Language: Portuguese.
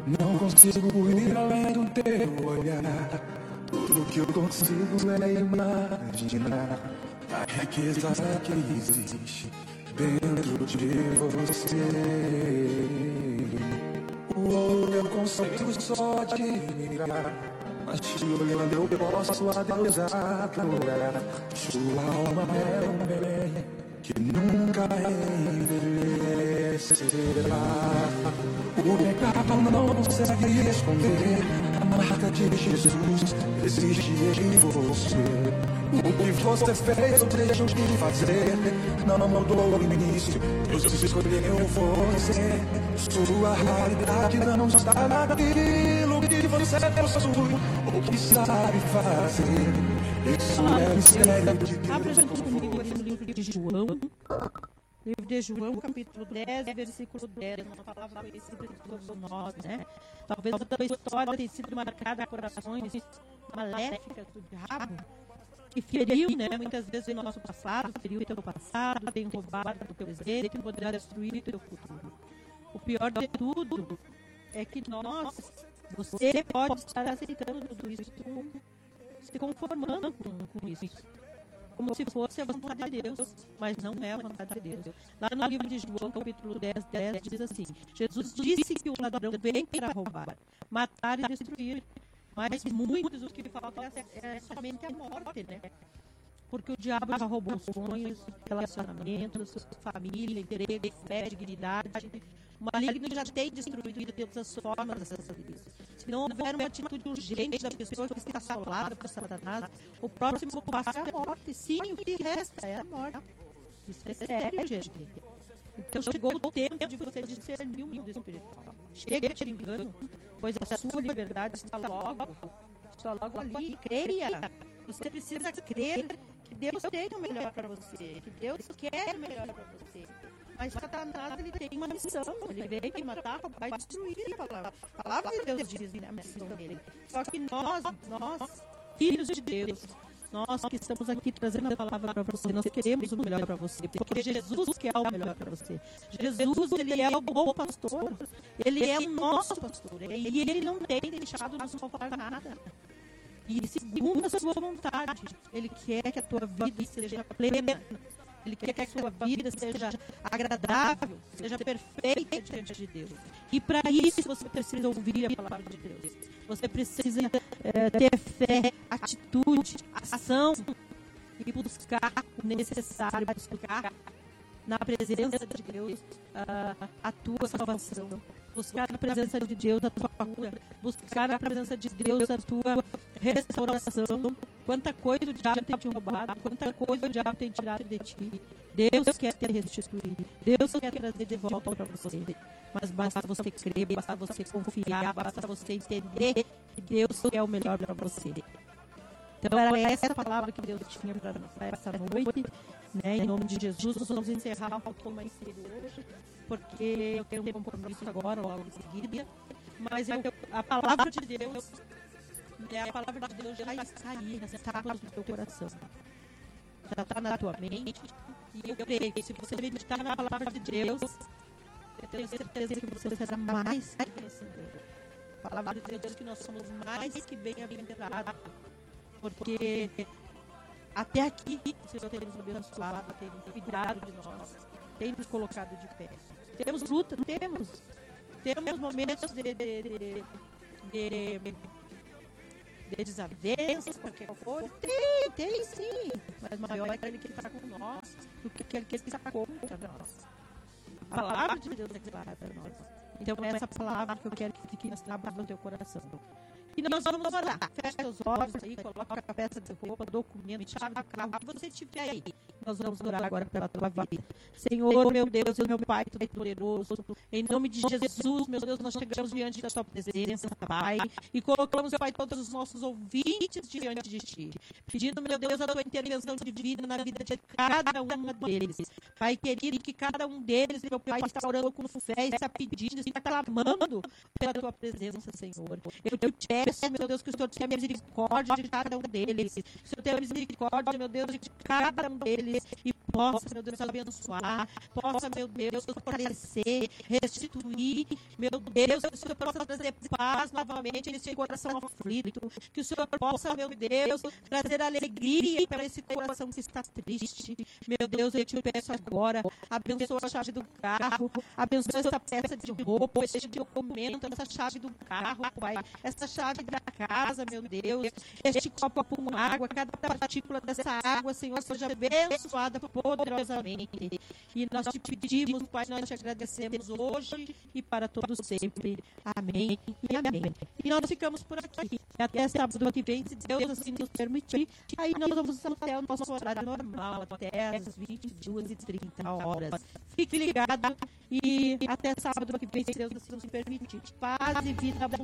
Não consigo ir além do teu olhar. Tudo que eu consigo é imaginar a riqueza que existe dentro de você. O ouro eu consigo só admirar, mas te olhando eu posso a Deus adorar. Sua alma é um bem que nunca envelhecerá. O pecado não consegue esconder a marca de Jesus existe em você. O que você fez ou deixou de fazer não mudou no início, Deus escolheu você. Sua realidade não está naquilo que você possui ou que sabe fazer. Isso é mistério de Deus. Abra junto comigo no livro de João. Livro de João, capítulo 10, versículo 10, uma palavra conhecida de todos nós, né? Talvez a tua história tenha sido marcada a corações maléficas do diabo, que feriu, né? Muitas vezes o nosso passado, feriu o teu passado, tem roubado o teu desejo, que poderá destruir o teu futuro. O pior de tudo é que você pode estar aceitando tudo isso, se conformando com isso, como se fosse a vontade de Deus, mas não é a vontade de Deus. Lá no livro de João, capítulo 10, diz assim: Jesus disse que o ladrão vem para roubar, matar e destruir, mas muitos os que falam é somente a morte, né? Porque o diabo já roubou sonhos, relacionamentos, família, emprego, fé, dignidade. O maligno já tem destruído de todas as formas dessas vidas. Se não houver uma atitude urgente da pessoa que está assolada por Satanás, o próximo passo é a morte. Sim, o que resta é a morte. Isso é sério, gente. Então chegou o tempo de você discernir o mundo espiritual. Chega de engano, pois a sua liberdade está logo ali. Creia. Você precisa crer que Deus tem o melhor para você, que Deus quer o melhor para você. Mas Satanás, ele tem uma missão. Ele vem para matar, roubar e destruir a palavra. A palavra de Deus diz, né, a missão dele. Só que nós, filhos de Deus, nós que estamos aqui trazendo a palavra para você, nós queremos o melhor para você, porque Jesus quer o melhor para você. Jesus, ele é o bom pastor. Ele é o nosso pastor. E ele não tem deixado nos faltar nada. E segundo a sua vontade, ele quer que a tua vida seja plena. Ele quer que a sua vida seja agradável, seja perfeita diante de Deus. E para isso você precisa ouvir a palavra de Deus. Você precisa ter fé, atitude, ação e buscar o necessário, buscar na presença de Deus a tua salvação. Buscar na presença de Deus a tua cura. Buscar na presença de Deus a tua restauração. Quanta coisa o diabo tem te roubado, quanta coisa o diabo tem tirado de ti. Deus quer te restituir. Deus quer trazer de volta para você. Mas basta você crer, basta você confiar, basta você entender que Deus quer o melhor para você. Então era essa palavra que Deus tinha para essa noite. Né? Em nome de Jesus, nós vamos encerrar um pouquinho mais cedo hoje, porque eu tenho um compromisso agora, logo em seguida. Mas a palavra de Deus, a palavra de Deus já está aí, nas tábuas do teu coração. Já está na tua mente. E eu creio que se você meditar na palavra de Deus, eu tenho certeza que você será mais que vencedor. A palavra de Deus diz que nós somos mais que bem-aventurados, porque até aqui o Senhor tem nos abençoado, tem cuidado de nós, tem nos colocado de pé. Temos luta, temos momentos de desavenças, qualquer coisa. Tem sim, mas maior é aquele que está com nós do que aquele que está contra nós. A palavra de Deus é clara para nós. Então é essa palavra que eu quero que fique nas tábuas do teu coração. E nós vamos orar. Fecha os olhos aí, coloca a peça de roupa, documento, chave do carro, o que você tiver aí. Nós vamos orar agora pela tua vida. Senhor, meu Deus, meu Pai todo-poderoso, em nome de Jesus, meu Deus, nós chegamos diante da tua presença, Pai, e colocamos, Pai, todos os nossos ouvintes diante de ti, pedindo, meu Deus, a tua intervenção divina na vida de cada um deles. Pai querido, que cada um deles, meu Pai, está orando com fé, está pedindo, está clamando pela tua presença, Senhor. Eu te peço, peço, meu Deus, que o Senhor tenha misericórdia de cada um deles. Que o Senhor tenha misericórdia, meu Deus, de cada um deles. E possa, meu Deus, abençoar. Possa, meu Deus, fortalecer, restituir. Meu Deus, que o Senhor possa trazer paz novamente nesse coração aflito. Que o Senhor possa, meu Deus, trazer alegria para esse coração que está triste. Meu Deus, eu te peço agora, abençoa a chave do carro, abençoa essa peça de roupa, este documento, essa chave do carro, Pai, essa chave da casa, meu Deus, este copo com água, cada partícula dessa água, Senhor, seja abençoada poderosamente. E nós te pedimos, Pai, nós te agradecemos hoje e para todos sempre. Amém e amém. E nós ficamos por aqui. Até sábado que vem, se Deus assim nos permitir, aí nós vamos até o nosso horário normal, até às 22h30. Fique ligado e até sábado que vem, se Deus assim nos permitir. Paz e vida abundante.